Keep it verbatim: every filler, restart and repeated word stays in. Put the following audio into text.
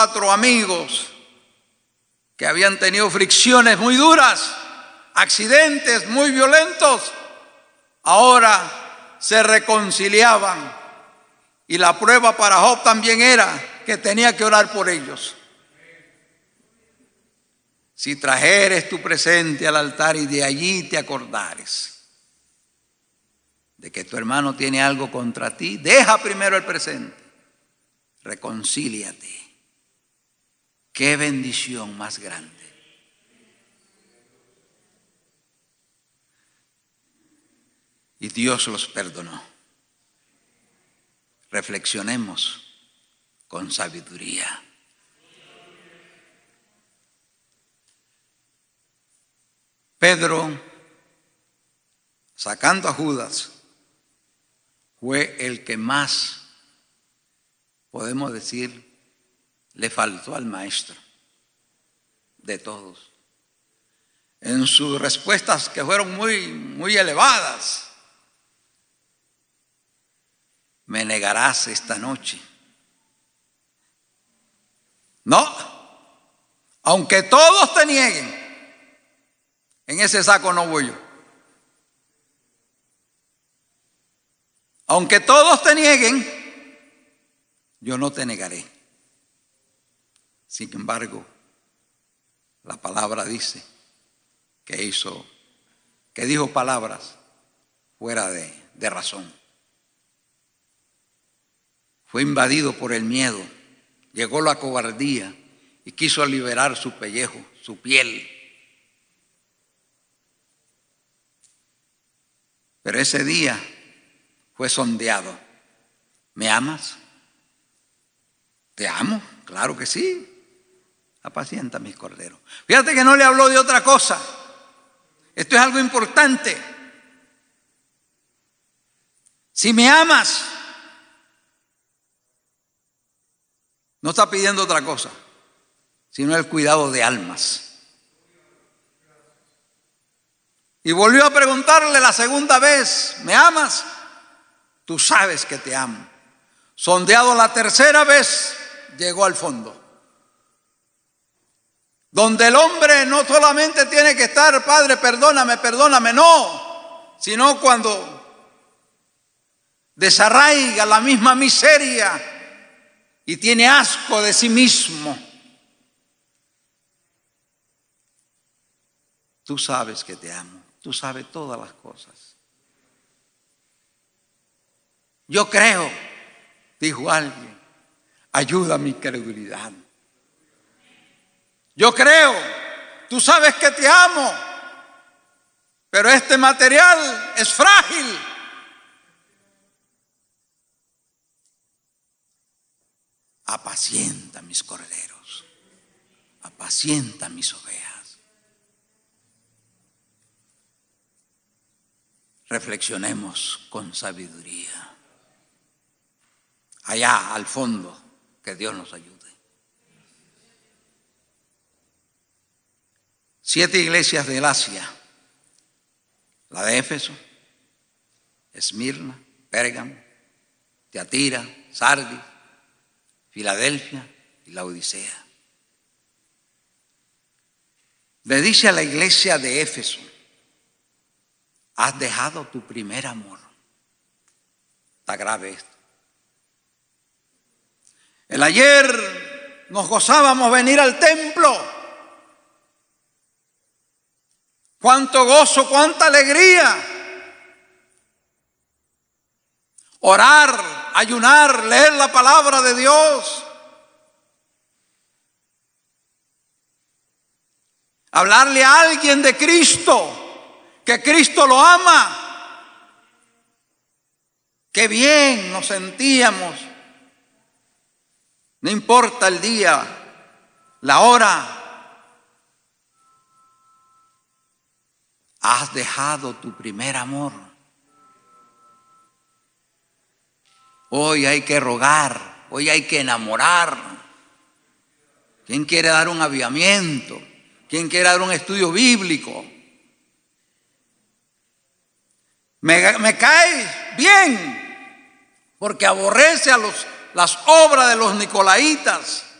cuatro amigos que habían tenido fricciones muy duras, accidentes muy violentos, ahora se reconciliaban. Y la prueba para Job también era que tenía que orar por ellos. Si trajeres tu presente al altar y de allí te acordares de que tu hermano tiene algo contra ti, deja primero el presente, reconcíliate. Qué bendición más grande. Y Dios los perdonó. Reflexionemos con sabiduría. Pedro, sacando a Judas, fue el que más, podemos decir, le faltó al maestro de todos. En sus respuestas, que fueron muy, muy elevadas: me negarás esta noche. No, aunque todos te nieguen, en ese saco no voy yo. Aunque todos te nieguen, yo no te negaré. Sin embargo, la palabra dice que hizo, que dijo palabras fuera de, de razón. Fue invadido por el miedo, llegó la cobardía y quiso liberar su pellejo, su piel. Pero ese día fue sondeado. ¿Me amas? ¿Te amo? Claro que sí. Apacienta mis corderos. Fíjate que no le habló de otra cosa. Esto es algo importante. Si me amas, no está pidiendo otra cosa, sino el cuidado de almas. Y volvió a preguntarle la segunda vez: ¿me amas? Tú sabes que te amo. Sondeado la tercera vez, llegó al fondo, donde el hombre no solamente tiene que estar, Padre, perdóname, perdóname, no, sino cuando desarraiga la misma miseria y tiene asco de sí mismo. Tú sabes que te amo, tú sabes todas las cosas. Yo creo, dijo alguien, ayuda a mi credulidad. Yo creo, tú sabes que te amo, pero este material es frágil. Apacienta mis corderos, apacienta mis ovejas. Reflexionemos con sabiduría. Allá al fondo, que Dios nos ayude. Siete iglesias del Asia: la de Éfeso, Esmirna, Pérgamo, Tiatira, Sardis, Filadelfia y la Odisea. Le dice a la iglesia de Éfeso: has dejado tu primer amor. Está grave esto. El ayer nos gozábamos venir al templo. Cuánto gozo, cuánta alegría. Orar, ayunar, leer la palabra de Dios. Hablarle a alguien de Cristo, que Cristo lo ama. Qué bien nos sentíamos. No importa el día, la hora. Has dejado tu primer amor. Hoy hay que rogar, hoy hay que enamorar. ¿Quién quiere dar un avivamiento? ¿Quién quiere dar un estudio bíblico? Me, me cae bien, porque aborrece a los, las obras de los nicolaitas.